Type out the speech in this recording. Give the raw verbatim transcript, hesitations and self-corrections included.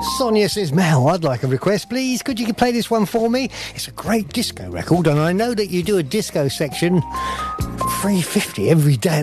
Sonia says, Mel, I'd like a request, please. Could you play this one for me? It's a great disco record, and I know that you do a disco section three fifty every day.